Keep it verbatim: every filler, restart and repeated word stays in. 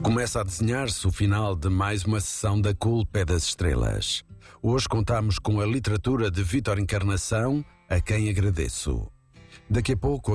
Começa a desenhar-se o final de mais uma sessão da Culpa é das Estrelas. Hoje contamos com a literatura de Vítor Encarnação, a quem agradeço. Daqui a pouco